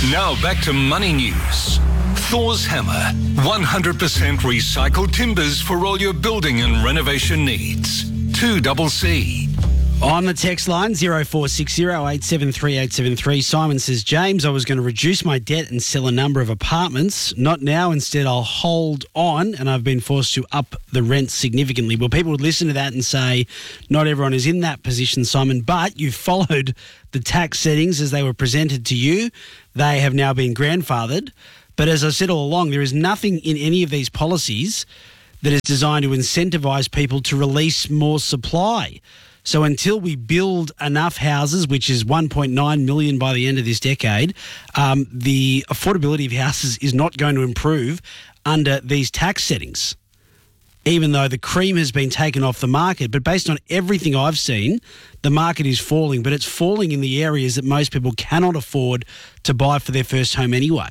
Now back to Money News. Thor's Hammer. 100% recycled timbers for all your building and renovation needs. 2CC. On the text line, 0460 873 873, Simon says, James, I was going to reduce my debt and sell a number of apartments. Not now. Instead, I'll hold on, and I've been forced to up the rent significantly. Well, people would listen to that and say, not everyone is in that position, Simon, but you followed the tax settings as they were presented to you. They have now been grandfathered. But as I said all along, there is nothing in any of these policies that is designed to incentivise people to release more supply. So until we build enough houses, which is 1.9 million by the end of this decade, the affordability of houses is not going to improve under these tax settings, even though the cream has been taken off the market. But based on everything I've seen, the market is falling, but it's falling in the areas that most people cannot afford to buy for their first home anyway.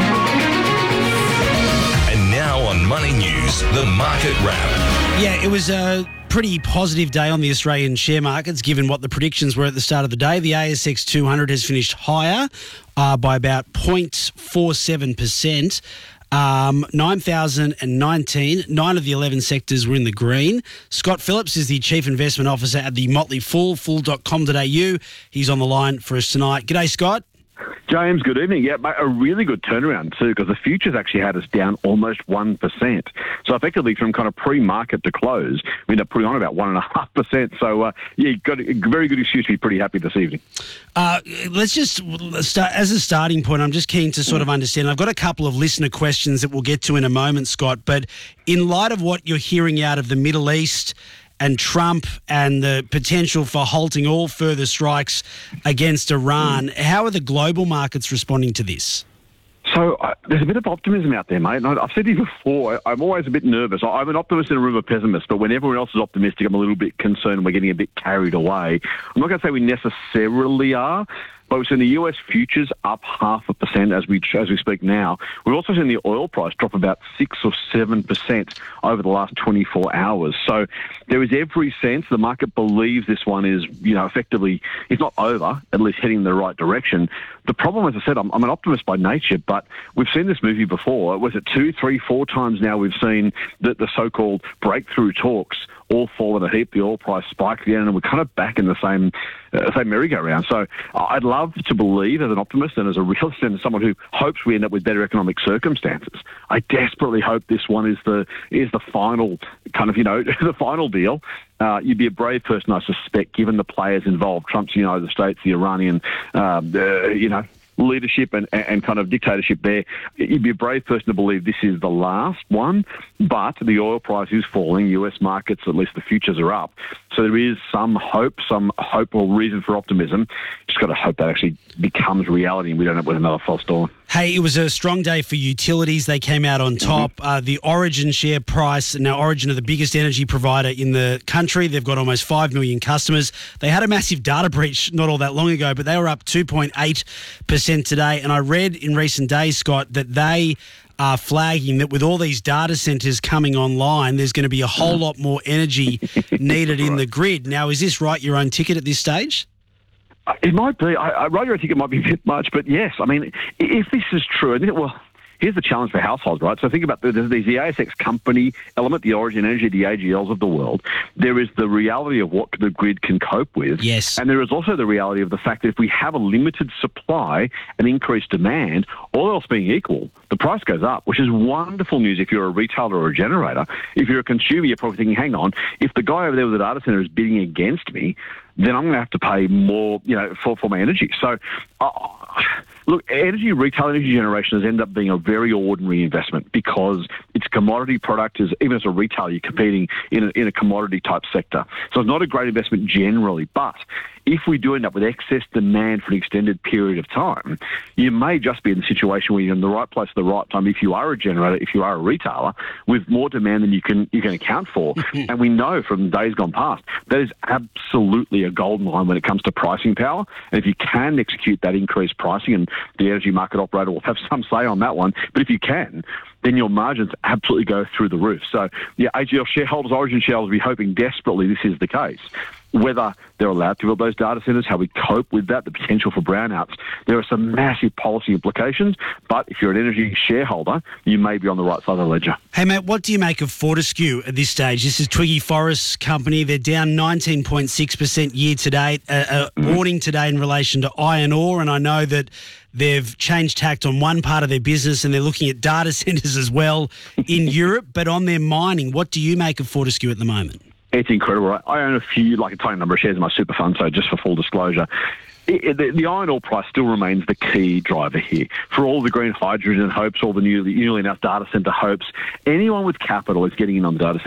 And now on Money News, the Market Wrap. Yeah, it was a pretty positive day on the Australian share markets, given what the predictions were at the start of the day. The ASX 200 has finished higher by about 0.47%. 9,019. 9 of the 11 sectors were in the green. Scott Phillips is the Chief Investment Officer at the Motley Fool, fool.com.au. He's on the line for us tonight. G'day, Scott. James, good evening. Yeah, mate, a really good turnaround too, because the futures actually had us down almost 1%. So effectively, from kind of pre-market to close, we ended up putting on about 1.5%. So yeah, got a very good excuse to be pretty happy this evening. Let's just start as a starting point. I'm just keen to sort of understand. I've got a couple of listener questions that we'll get to in a moment, Scott. But in light of what you're hearing out of the Middle East and Trump and the potential for halting all further strikes against Iran, how are the global markets responding to this? So there's a bit of optimism out there, mate. And I've said to you before, I'm always a bit nervous. I'm an optimist in a room of pessimists, but when everyone else is optimistic, I'm a little bit concerned we're getting a bit carried away. I'm not going to say we necessarily are, but we've seen the US futures up 0.5% as we speak now. We've also seen the oil price drop about 6 or 7% over the last 24 hours. So there is every sense the market believes this one is, effectively, if not over, at least heading in the right direction. The problem, as I said, I'm an optimist by nature, but we've seen this movie before. Was it 2, 3, 4 times now we've seen the so-called breakthrough talks all fall in a heap, the oil price spiked again, and we're kind of back in the same merry-go-round. So I'd love to believe, as an optimist and as a realist and as someone who hopes we end up with better economic circumstances, I desperately hope this one is the final kind of, the final deal. You'd be a brave person, I suspect, given the players involved, Trump's United States, the Iranian, leadership and kind of dictatorship there. You'd be a brave person to believe this is the last one, but the oil price is falling. US markets, at least the futures, are up. So there is some hope or reason for optimism. Just got to hope that actually becomes reality and we don't end up with another false dawn. Hey, it was a strong day for utilities. They came out on top. The Origin share price, now Origin are the biggest energy provider in the country. They've got almost 5 million customers. They had a massive data breach not all that long ago, but they were up 2.8% today. And I read in recent days, Scott, that they are flagging that with all these data centres coming online, there's going to be a whole lot more energy needed in the grid. Now, is this write your own ticket at this stage? It might be. I write your ticket might be a bit much, but yes. I mean, if this is true, here's the challenge for households, right? So think about there's the ASX company element, the Origin Energy, the AGLs of the world. There is the reality of what the grid can cope with. Yes. And there is also the reality of the fact that if we have a limited supply and increased demand, all else being equal, the price goes up, which is wonderful news if you're a retailer or a generator. If you're a consumer, you're probably thinking, hang on, if the guy over there with the data centre is bidding against me, then I'm going to have to pay more, for my energy. So, look, retail energy generation has ended up being a very ordinary investment because it's a commodity product. Even as a retailer, you're competing in a commodity type sector. So it's not a great investment generally. But if we do end up with excess demand for an extended period of time, you may just be in the situation where you're in the right place at the right time. If you are a generator, if you are a retailer, with more demand than you can account for. And we know from days gone past, that is absolutely a gold mine when it comes to pricing power. And if you can execute that increased pricing, and the energy market operator will have some say on that one, but if you can, then your margins absolutely go through the roof. So, yeah, AGL shareholders, Origin shareholders will be hoping desperately this is the case. whether they're allowed to build those data centres, how we cope with that, the potential for brownouts. There are some massive policy implications, but if you're an energy shareholder, you may be on the right side of the ledger. Hey, Matt, what do you make of Fortescue at this stage? This is Twiggy Forrest's company. They're down 19.6% year to date. Warning today in relation to iron ore, and I know that they've changed tact on one part of their business and they're looking at data centres as well in Europe, but on their mining, what do you make of Fortescue at the moment? It's incredible. I own a tiny number of shares in my super fund, so just for full disclosure, the iron ore price still remains the key driver here. For all the green hydrogen hopes, all the newly announced data centre hopes, anyone with capital is getting in on the data